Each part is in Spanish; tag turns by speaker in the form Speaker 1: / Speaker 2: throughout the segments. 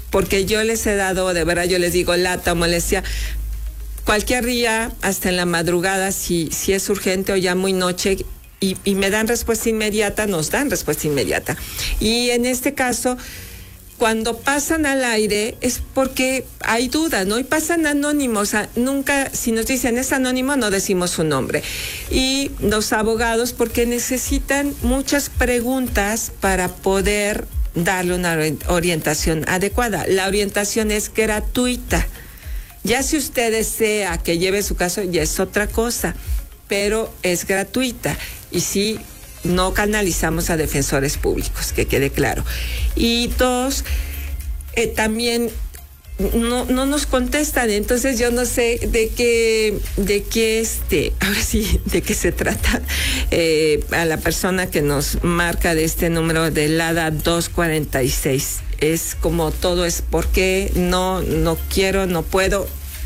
Speaker 1: porque yo les he dado, de verdad, yo les digo lata o molestia, cualquier día, hasta en la madrugada, si es urgente o ya muy noche, y me dan respuesta inmediata, nos dan respuesta inmediata. Y en este caso, cuando pasan al aire es porque hay dudas, ¿no? Y pasan anónimos, o sea, nunca, si nos dicen es anónimo, no decimos su nombre. Y los abogados, porque necesitan muchas preguntas para poder darle una orientación adecuada. La orientación es gratuita. Ya si usted desea que lleve su caso, ya es otra cosa, pero es gratuita. Y sí, no canalizamos a defensores públicos, que quede claro. Y dos, también no nos contestan, entonces yo no sé de qué ahora sí, de qué se trata. A la persona que nos marca de este número del ADA 246, es como todo es porque no quiero, no puedo,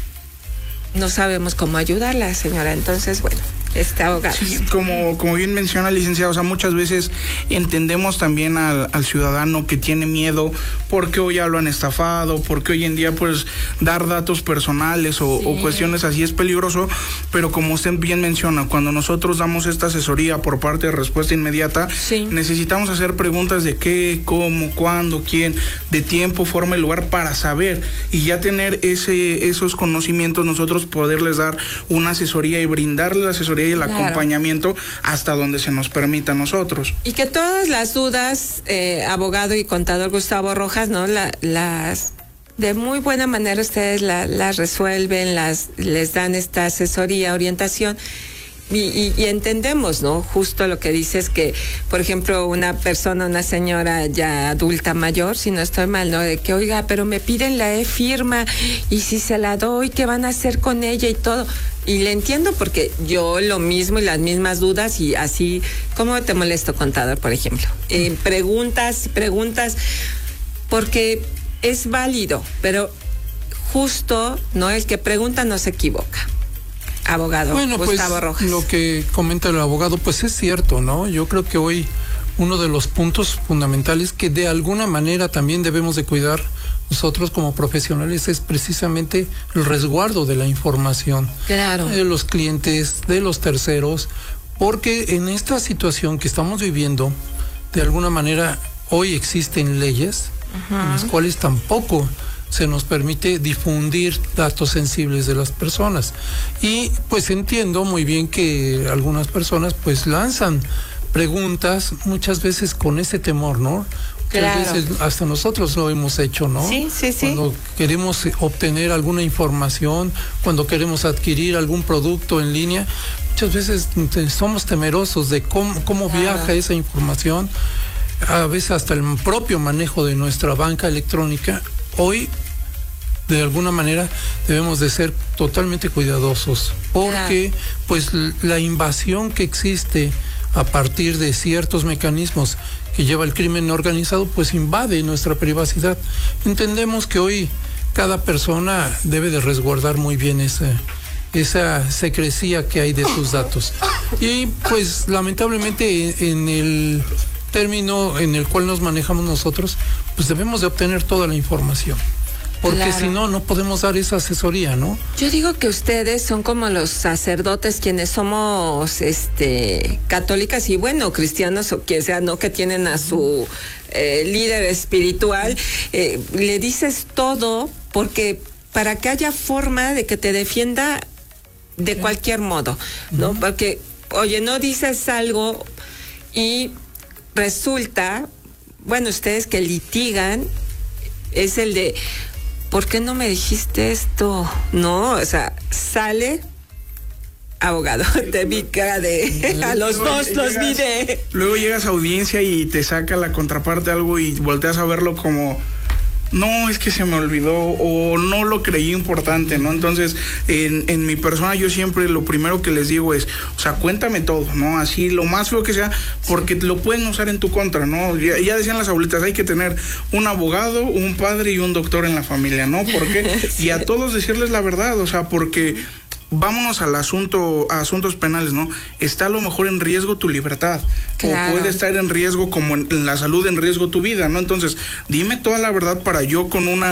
Speaker 1: no sabemos cómo ayudarla, señora. Entonces, bueno, está ahogado.
Speaker 2: Sí, como bien menciona, licenciado, o sea, muchas veces entendemos también al ciudadano que tiene miedo porque hoy ya lo han estafado, porque hoy en día pues dar datos personales o cuestiones así es peligroso, pero como usted bien menciona, cuando nosotros damos esta asesoría por parte de respuesta inmediata, necesitamos hacer preguntas de qué, cómo, cuándo, quién, de tiempo, forma y lugar para saber y ya tener esos conocimientos, nosotros poderles dar una asesoría y brindarles la asesoría y el acompañamiento hasta donde se nos permita a nosotros.
Speaker 1: Y que todas las dudas, abogado y contador Gustavo Rojas, ¿no? Las de muy buena manera ustedes las resuelven, les dan esta asesoría, orientación. Y entendemos, ¿no? Justo lo que dices que, por ejemplo, una señora ya adulta mayor, si no estoy mal, ¿no? De que, oiga, pero me piden la firma y si se la doy, ¿qué van a hacer con ella y todo? Y le entiendo porque yo lo mismo y las mismas dudas y así, ¿cómo te molesto, contador, por ejemplo? Preguntas, porque es válido, pero justo, ¿no? El que pregunta no se equivoca. Abogado,
Speaker 3: bueno,
Speaker 1: Gustavo
Speaker 3: pues,
Speaker 1: Rojas.
Speaker 3: Lo que comenta el abogado, pues es cierto, ¿no? Yo creo que hoy uno de los puntos fundamentales que de alguna manera también debemos de cuidar nosotros como profesionales es precisamente el resguardo de la información.
Speaker 1: Claro.
Speaker 3: De los clientes, de los terceros, porque en esta situación que estamos viviendo, de alguna manera hoy existen leyes en las cuales tampoco se nos permite difundir datos sensibles de las personas. Y pues entiendo muy bien que algunas personas pues lanzan preguntas muchas veces con ese temor, ¿no?
Speaker 1: Claro.
Speaker 3: Muchas veces hasta nosotros lo hemos hecho, ¿no?
Speaker 1: Sí.
Speaker 3: Cuando queremos obtener alguna información, cuando queremos adquirir algún producto en línea, muchas veces somos temerosos de cómo viaja esa información, a veces hasta el propio manejo de nuestra banca electrónica. Hoy, de alguna manera, debemos de ser totalmente cuidadosos, porque pues la invasión que existe a partir de ciertos mecanismos que lleva el crimen organizado, pues invade nuestra privacidad. Entendemos que hoy cada persona debe de resguardar muy bien esa secrecía que hay de sus datos. Y pues lamentablemente en el término en el cual nos manejamos nosotros, pues debemos de obtener toda la información. Porque si no, no podemos dar esa asesoría, ¿no?
Speaker 1: Yo digo que ustedes son como los sacerdotes quienes somos católicas y bueno, cristianos o quien sea, ¿no? Que tienen a su líder espiritual, le dices todo porque para que haya forma de que te defienda de cualquier modo, ¿no? Porque, oye, no dices algo y resulta, bueno, ustedes que litigan, es el de, ¿por qué no me dijiste esto? No, o sea, sale abogado, te vi cara de a los dos los vi de.
Speaker 2: Luego llegas a audiencia y te saca la contraparte algo y volteas a verlo como, no, es que se me olvidó o no lo creí importante, ¿no? Entonces, en mi persona yo siempre lo primero que les digo es, o sea, cuéntame todo, ¿no? Así, lo más feo que sea, porque lo pueden usar en tu contra, ¿no? Ya decían las abuelitas, hay que tener un abogado, un padre y un doctor en la familia, ¿no? Porque y a todos decirles la verdad, o sea, porque vámonos a asuntos penales, ¿no? Está a lo mejor en riesgo tu libertad, o puede estar en riesgo, como en la salud, en riesgo tu vida, ¿no? Entonces, dime toda la verdad para yo con una